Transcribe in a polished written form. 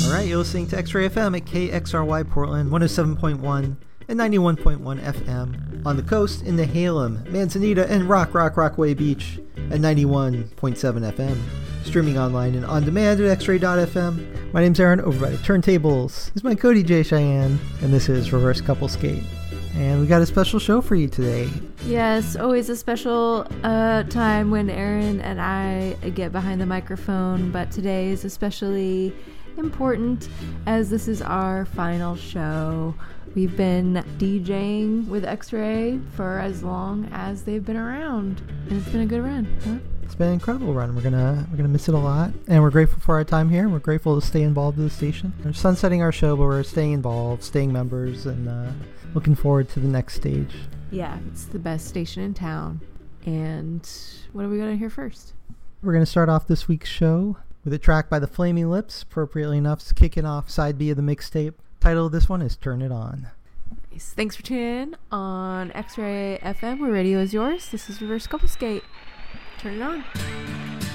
Alright, you're listening to X-Ray FM at KXRY Portland, 107.1 and 91.1 FM. On the coast, in Nehalem, Manzanita, and Rockaway Beach at 91.7 FM. Streaming online and on demand at xray.fm. My name's Aaron, over by the turntables. This is my Cody J. Cheyenne, and this is Reverse Couple Skate. And we got a special show for you today. Yes, always a special time when Aaron and I get behind the microphone, but today is especially important as this is our final show. We've been DJing with X-Ray for as long as they've been around, and it's been a good run, huh? It's been an incredible run. We're gonna miss it a lot, and we're grateful for our time here. We're grateful to stay involved with the station. We're sunsetting our show, but we're staying involved, staying members, and looking forward to the next stage. Yeah, it's the best station in town. And what are we gonna hear first? We're gonna start off this week's show with a track by the Flaming Lips, appropriately enough, kicking off side B of the mixtape. Title of this one is Turn It On. Nice. Thanks for tuning in on X-Ray FM, where radio is yours. This is Reverse Couple Skate. Turn it on.